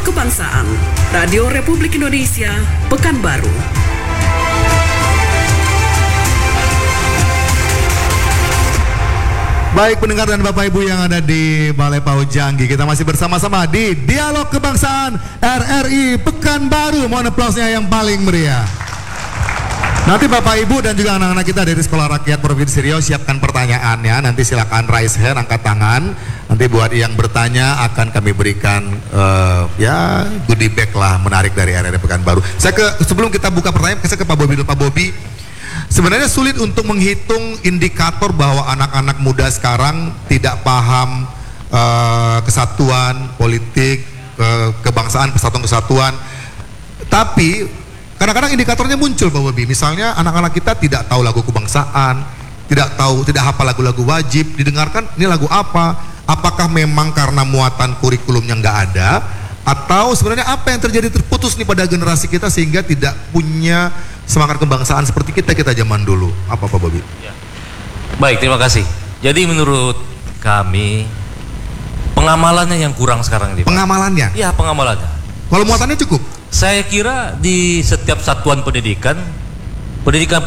Kebangsaan, Radio Republik Indonesia, Pekanbaru. Baik pendengar dan Bapak Ibu yang ada di Balai PAUD Janggi, kita masih bersama-sama di Dialog Kebangsaan RRI Pekanbaru. Mohon aplausnya yang paling meriah. Nanti Bapak Ibu dan juga anak-anak kita dari Sekolah Rakyat Provinsi Riau siapkan pertanyaannya. Nanti silakan raise hand, angkat tangan. Nanti buat yang bertanya akan kami berikan goodie bag lah menarik dari RRI Pekanbaru. Sebelum kita buka pertanyaan, saya ke Pak Bobi dulu. Pak Bobi, sebenarnya sulit untuk menghitung indikator bahwa anak-anak muda sekarang tidak paham kesatuan politik, kebangsaan, persatuan kesatuan. Tapi kadang-kadang indikatornya muncul Pak Bobi. Misalnya anak-anak kita tidak tahu lagu kebangsaan, tidak hafal lagu-lagu wajib, didengarkan ini lagu apa? Apakah memang karena muatan kurikulumnya nggak ada? Atau sebenarnya apa yang terputus nih pada generasi kita sehingga tidak punya semangat kebangsaan seperti kita zaman dulu? Apa Pak Bobi? Ya. Baik, terima kasih. Jadi menurut kami pengamalannya yang kurang sekarang ini, Pak. Pengamalannya? Iya, pengamalannya. Kalau muatannya cukup? Saya kira di setiap satuan pendidikan